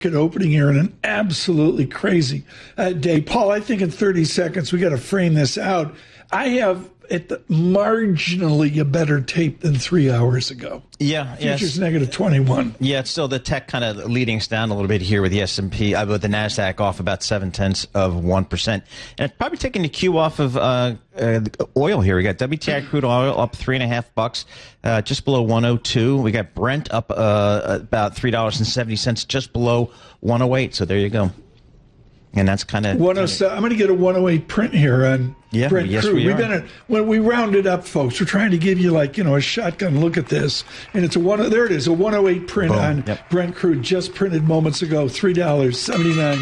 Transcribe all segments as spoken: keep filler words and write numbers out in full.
opening here in an absolutely crazy uh, day. Paul, I think in thirty seconds, we got to frame this out. I have at the, marginally a better tape than three hours ago. Yeah, Futures yes. negative twenty-one. Yeah, it's still the tech kind of leading us down a little bit here with the S and P, uh, with the NASDAQ off about seven tenths of one percent. And it's probably taking the cue off of uh, uh, oil here. We got W T I crude oil up three and a half bucks, uh, just below one oh two. We got Brent up uh, about three dollars and seventy cents, just below one oh eight. So there you go. And that's kind of one oh seven. I'm going to get a one oh eight print here on yeah, Brent yes, crude. we We've are. been at, when we rounded up, folks. We're trying to give you like you know a shotgun look at this, and it's a one. There it is, a one oh eight print Boom. on Yep. Brent crude, just printed moments ago, three dollars seventy nine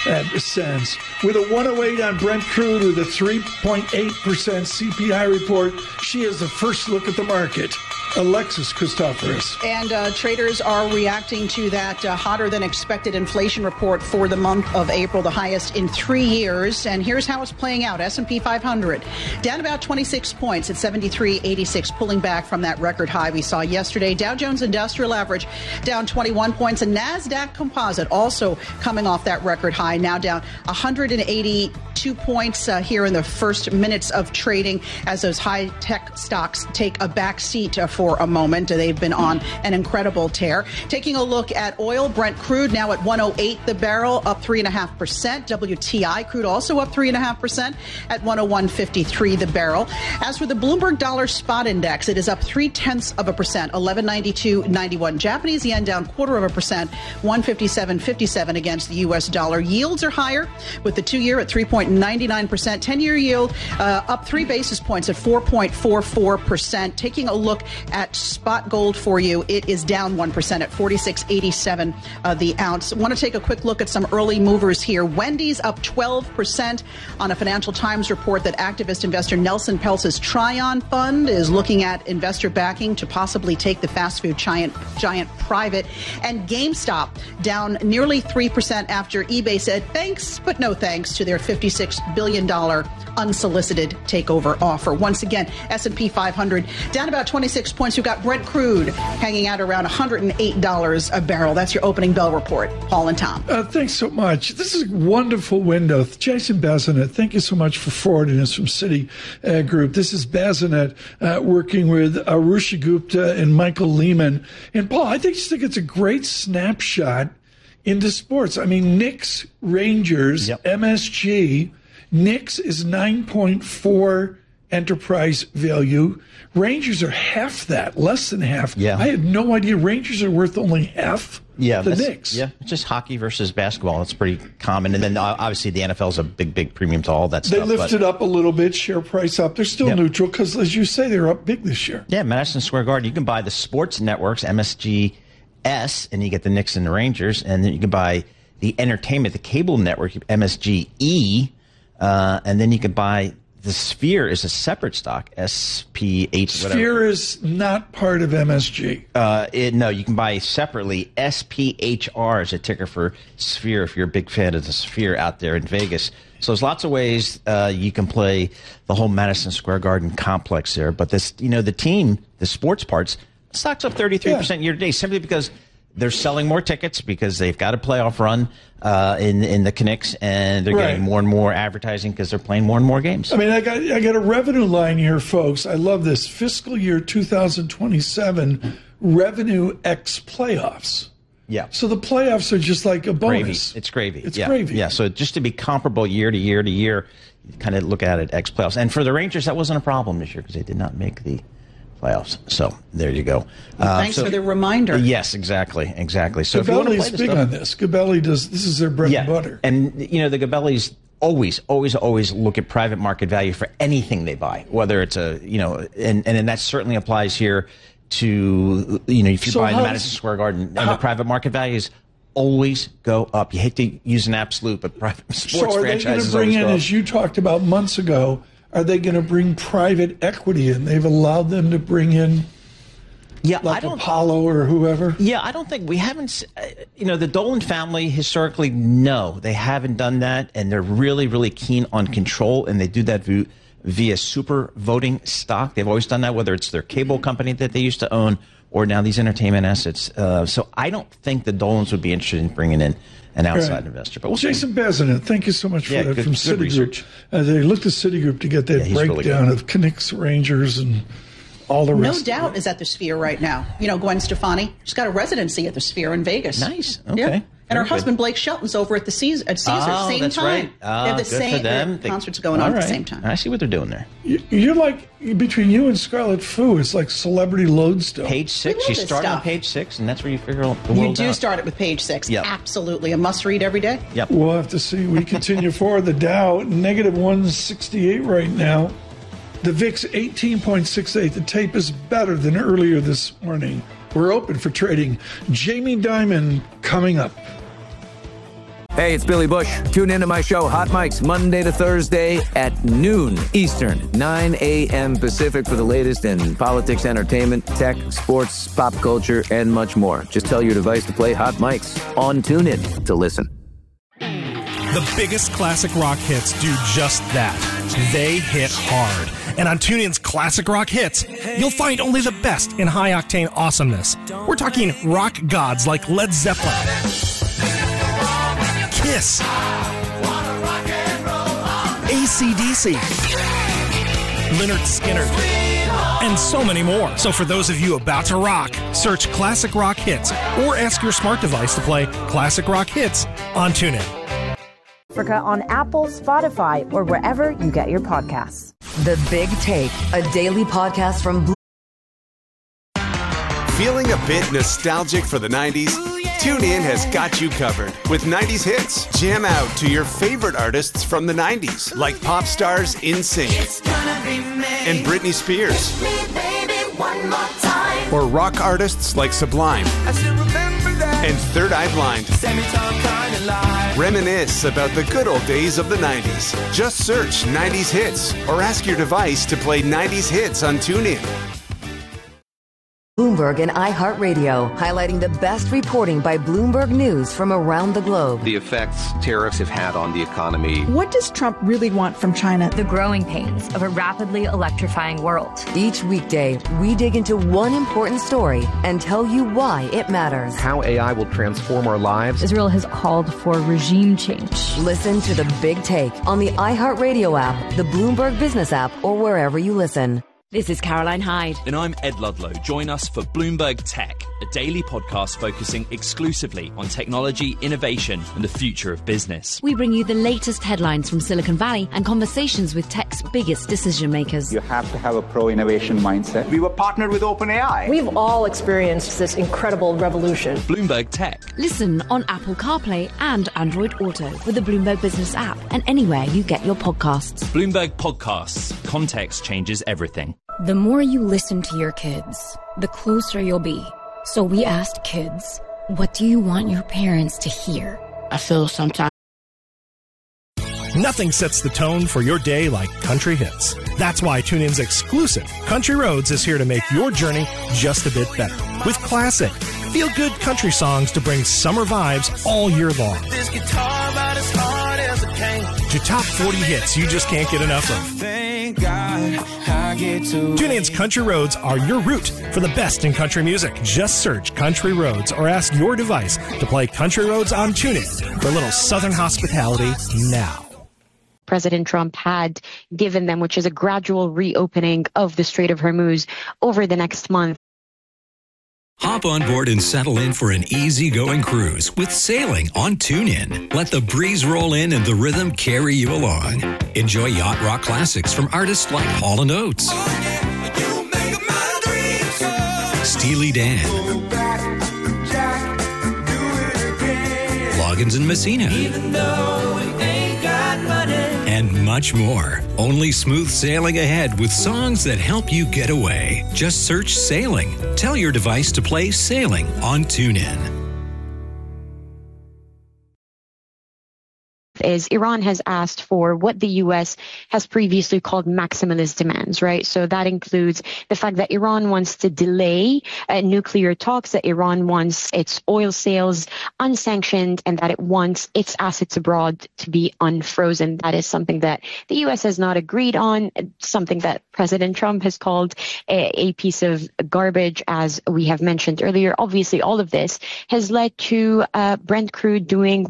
cents. With a one oh eight on Brent crude, with a three point eight percent C P I report, she has the first look at the market. Alexis Christoforous. And uh, traders are reacting to that uh, hotter than expected inflation report for the month of April, the highest in three years. And here's how it's playing out. S and P five hundred down about twenty-six points at seventy-three eighty-six, pulling back from that record high we saw yesterday. Dow Jones Industrial Average down twenty-one points. And NASDAQ Composite also coming off that record high, now down one hundred eighty-two points uh, here in the first minutes of trading as those high-tech stocks take a back seat uh, for a moment. They've been on an incredible tear. Taking a look at oil, Brent crude now at one oh eight the barrel, up three point five percent. W T I crude also up three point five percent at one oh one fifty-three the barrel. As for the Bloomberg Dollar Spot Index, it is up three tenths of a percent, eleven ninety-two ninety-one. Japanese yen down quarter of a percent, one fifty-seven fifty-seven against the U S dollar. Yields are higher with the two-year at three point nine nine percent. ten-year yield uh, up three basis points at four point four four percent. Taking a look at spot gold for you, it is down one percent at forty-six eighty-seven uh, the ounce. Want to take a quick look at some early movers here. Wendy's up twelve percent on a Financial Times report that activist investor Nelson Peltz's Tryon Fund is looking at investor backing to possibly take the fast food giant, giant private. And GameStop down nearly three percent after eBay said thanks, but no thanks to their fifty-six billion dollars unsolicited takeover offer. Once again, S and P five hundred down about twenty-six points. We've got Brent crude hanging out around one hundred eight dollars a barrel. That's your opening bell report. Paul and Tom. Uh, thanks so much. This is a wonderful window. Jason Bazinet, thank you so much for forwarding us from Citi uh, Group. This is Bazinet uh, working with Arusha Gupta and Michael Lehman. And Paul, I think, just think it's a great snapshot into sports. I mean, Knicks, Rangers, yep. M S G. Knicks is nine point four enterprise value. Rangers are half that, less than half. Yeah. I had no idea Rangers are worth only half yeah, the that's- Knicks. Yeah, it's just hockey versus basketball. That's pretty common. And then uh, obviously the N F L is a big, big premium to all that They stuff. lifted but, up a little bit, share price up. They're still Yep. neutral because, as you say, they're up big this year. Yeah, Madison Square Garden. You can buy the sports networks, M S G S, and you get the Knicks and the Rangers. And then you can buy the entertainment, the cable network, M S G E. Uh, and then you can buy the Sphere is a separate stock, S P H. Whatever. Sphere is not part of M S G. Uh, it, no, you can buy separately. S P H R is a ticker for Sphere if you're a big fan of the Sphere out there in Vegas. So there's lots of ways uh, you can play the whole Madison Square Garden complex there. But this, you know, the team, the sports parts, stock's up thirty-three percent Yeah. year to date simply because they're selling more tickets because they've got a playoff run uh, in in the Knicks, and they're Right. getting more and more advertising because they're playing more and more games. I mean, I got I got a revenue line here, folks. I love this. Fiscal year two thousand twenty-seven revenue X playoffs. Yeah. So the playoffs are just like a Gravy. bonus. It's gravy. It's yeah. gravy. Yeah. So just to be comparable year to year to year, you kind of look at it X playoffs. And for the Rangers, that wasn't a problem this year because they did not make the playoffs. So there you go. Well, thanks so, for the reminder. Yes, exactly, exactly. So if you want to play Gabelli's this big stuff, on this. Gabelli does. This is their bread yeah, and butter. and you know the Gabellis always, always, always look at private market value for anything they buy, whether it's a you know, and and, and that certainly applies here to you know if you're So buying the how's- Madison Square Garden and how- the private market values always go up. You hate to use an absolute, but private sports So are they going to franchises bring always in, go up. as you talked about months ago, are they going to bring private equity in? They've allowed them to bring in Yeah, I like don't. Apollo or whoever. Yeah, I don't think we haven't. s- uh, You know, the Dolan family historically, no, they haven't done that, and they're really, really keen on control, and they do that via, via super voting stock. They've always done that, whether it's their cable company that they used to own or now these entertainment assets. Uh, so I don't think the Dolans would be interested in bringing in an outside right. investor. But we'll Jason Bazinet, thank you so much for yeah, that good, from good Citigroup. Uh, they looked at Citigroup to get that yeah, breakdown really of Knicks, Rangers, and all the rest. No doubt is at the Sphere right now. You know, Gwen Stefani, she's got a residency at the Sphere in Vegas. Nice. Okay. Yeah. And her Very husband, good. Blake Shelton's over at the Caesar, at Caesar, oh, same that's time. Right. Oh, they have the good same for them. the concerts going All on right. at the same time. I see what they're doing there. You're like, between you and Scarlett Fu, it's like celebrity lodestone. Page six. You start on page six, and that's where you figure out the world You do out. start it with page six. Yep. Absolutely. A must read every day. Yep. We'll have to see. We continue forward. The Dow, negative one sixty-eight right now. The V I X, eighteen point six eight. The tape is better than earlier this morning. We're open for trading. Jamie Dimon coming up. Hey, it's Billy Bush. Tune into my show, Hot Mics, Monday to Thursday at noon Eastern, nine a.m. Pacific for the latest in politics, entertainment, tech, sports, pop culture, and much more. Just tell your device to play Hot Mics on TuneIn to listen. The biggest classic rock hits do just that. They hit hard. And on TuneIn's Classic Rock Hits, you'll find only the best in high-octane awesomeness. We're talking rock gods like Led Zeppelin, Kiss, A C D C, Lynyrd Skynyrd, and so many more. So for those of you about to rock, search Classic Rock Hits or ask your smart device to play Classic Rock Hits on TuneIn. Africa on Apple, Spotify, or wherever you get your podcasts. The Big Take, a daily podcast from Blue. Feeling a bit nostalgic for the nineties? TuneIn has got you covered with nineties hits. Jam out to your favorite artists from the nineties, like pop stars NSYNC and Britney Spears, or rock artists like Sublime and Third Eye Blind. Reminisce about the good old days of the nineties. Just search nineties hits or ask your device to play nineties hits on TuneIn. Bloomberg and iHeartRadio, highlighting the best reporting by Bloomberg News from around the globe. The effects tariffs have had on the economy. What does Trump really want from China? The growing pains of a rapidly electrifying world. Each weekday, we dig into one important story and tell you why it matters. How A I will transform our lives. Israel has called for regime change. Listen to The Big Take on the iHeartRadio app, the Bloomberg Business app, or wherever you listen. This is Caroline Hyde. And I'm Ed Ludlow. Join us for Bloomberg Tech, a daily podcast focusing exclusively on technology, innovation, and the future of business. We bring you the latest headlines from Silicon Valley and conversations with tech's biggest decision makers. You have to have a pro-innovation mindset. We were partnered with OpenAI. We've all experienced this incredible revolution. Bloomberg Tech. Listen on Apple CarPlay and Android Auto with the Bloomberg Business app and anywhere you get your podcasts. Bloomberg Podcasts. Context changes everything. The more you listen to your kids, the closer you'll be. So we asked kids, what do you want your parents to hear? I feel sometimes. Nothing sets the tone for your day like country hits. That's why TuneIn's exclusive Country Roads is here to make your journey just a bit better. With classic, feel-good country songs to bring summer vibes all year long. This guitar about as hard as a cane. To top forty hits you just can't get enough of. Thank God I get to. TuneIn's Country Roads are your route for the best in country music. Just search Country Roads or ask your device to play Country Roads on TuneIn for a little Southern hospitality now. President Trump had given them, which is a gradual reopening of the Strait of Hormuz over the next month. Hop on board and settle in for an easygoing cruise with sailing on TuneIn. Let the breeze roll in and the rhythm carry you along. Enjoy yacht rock classics from artists like Hall and Oates, oh, yeah, Steely Dan, Loggins and Messina, even though we ain't got money, and much more. Only smooth sailing ahead with songs that help you get away. Just search Sailing. Tell your device to play Sailing on TuneIn. is Iran has asked for what the U S has previously called maximalist demands, right? So that includes the fact that Iran wants to delay uh, nuclear talks, that Iran wants its oil sales unsanctioned, and that it wants its assets abroad to be unfrozen. That is something that the U S has not agreed on, something that President Trump has called a, a piece of garbage, as we have mentioned earlier. Obviously, all of this has led to uh, Brent crude doing